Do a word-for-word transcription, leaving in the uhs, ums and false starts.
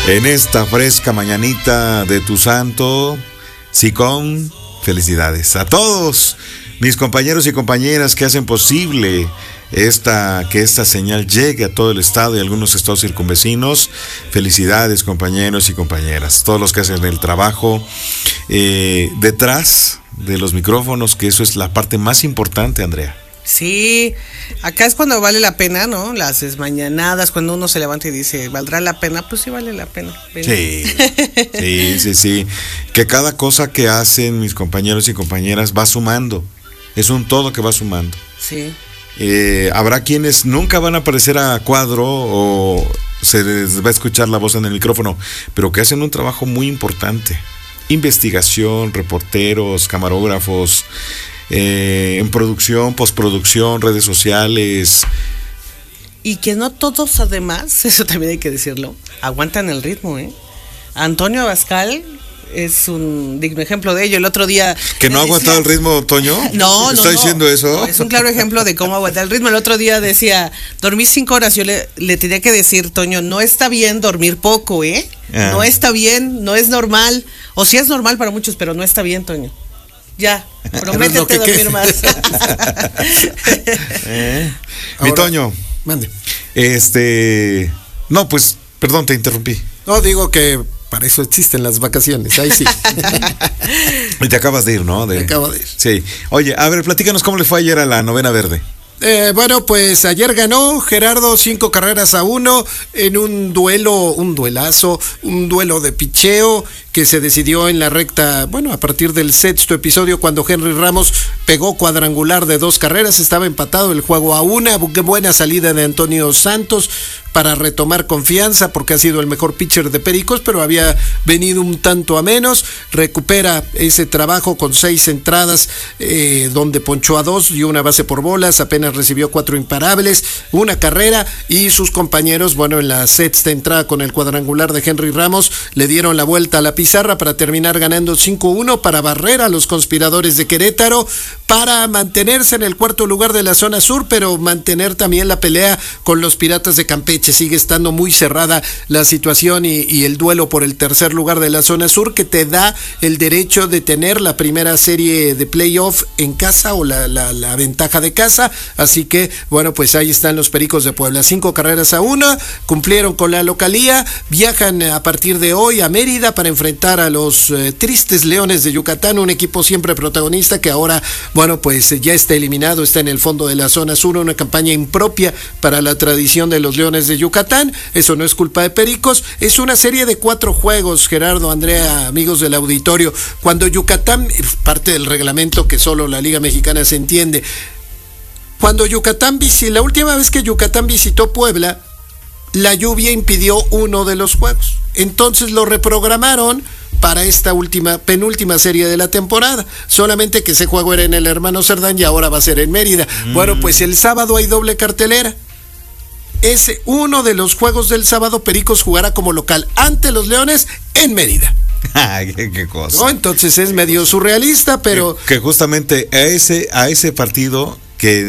En esta fresca mañanita de tu santo, Sicón, felicidades a todos mis compañeros y compañeras que hacen posible esta, que esta señal llegue a todo el estado y algunos estados circunvecinos. Felicidades, compañeros y compañeras, todos los que hacen el trabajo eh, detrás de los micrófonos, que eso es la parte más importante, Andrea. Sí, acá es cuando vale la pena, ¿no? Las desmañanadas, cuando uno se levanta y dice, ¿valdrá la pena? Pues sí vale la pena. Sí, sí, sí, sí. Que cada cosa que hacen mis compañeros y compañeras va sumando. Es un todo que va sumando. Sí. Eh, habrá quienes nunca van a aparecer a cuadro o se les va a escuchar la voz en el micrófono, pero que hacen un trabajo muy importante. Investigación, reporteros, camarógrafos, Eh, en producción, postproducción, redes sociales. Y que no todos, además, eso también hay que decirlo, aguantan el ritmo, ¿eh? Antonio Abascal es un digno ejemplo de ello. El otro día... ¿Que no ha aguantado el ritmo, Toño? No, no, ¿Está no, diciendo eso? No, es un claro ejemplo de cómo aguantar el ritmo. El otro día decía, dormí cinco horas. Yo le, le tenía que decir, Toño, no está bien dormir poco, ¿eh? Ah. No está bien, no es normal. O sí es normal para muchos, pero no está bien, Toño. Ya, prométete no, dormir más. eh, Mi Toño, mande. Este, no, pues, perdón, te interrumpí. No, digo que para eso existen las vacaciones, ahí sí. Y te acabas de ir, ¿no? De, Me acabo de ir. Sí. Oye, a ver, platícanos cómo le fue ayer a la novena verde. Eh, bueno, pues ayer ganó Gerardo cinco carreras a uno en un duelo, un duelazo, un duelo de picheo que se decidió en la recta, bueno, a partir del sexto episodio cuando Henry Ramos pegó cuadrangular de dos carreras, estaba empatado el juego a una, buena salida de Antonio Santos para retomar confianza porque ha sido el mejor pitcher de Pericos, pero había venido un tanto a menos, recupera ese trabajo con seis entradas eh, donde ponchó a dos, dio una base por bolas, apenas recibió cuatro imparables, una carrera y sus compañeros, bueno, en la sexta entrada con el cuadrangular de Henry Ramos, le dieron la vuelta a la pizarra para terminar ganando cinco uno para barrer a los conspiradores de Querétaro, para mantenerse en el cuarto lugar de la zona sur, pero mantener también la pelea con los Piratas de Campeche. Sigue estando muy cerrada la situación y, y el duelo por el tercer lugar de la zona sur, que te da el derecho de tener la primera serie de playoff en casa o la, la, la ventaja de casa. Así que, bueno, pues ahí están los Pericos de Puebla, cinco carreras a una, cumplieron con la localía, viajan a partir de hoy a Mérida para enfrentar a los eh, tristes Leones de Yucatán, un equipo siempre protagonista que ahora, bueno, pues ya está eliminado, está en el fondo de la zona sur, una campaña impropia para la tradición de los Leones de Yucatán. Eso no es culpa de Pericos, es una serie de cuatro juegos, Gerardo, Andrea, amigos del auditorio. Cuando Yucatán, parte del reglamento que solo la Liga Mexicana se entiende, cuando Yucatán visitó, la última vez que Yucatán visitó Puebla, la lluvia impidió uno de los juegos, entonces lo reprogramaron para esta última, penúltima serie de la temporada, solamente que ese juego era en el Hermano Cerdán y ahora va a ser en Mérida. Mm. Bueno, pues el sábado hay doble cartelera. Ese uno de los juegos del sábado, Pericos jugará como local ante los Leones en Mérida. ¿Qué, qué cosa? ¿No? Entonces es medio surrealista, pero que, que justamente a ese, a ese partido que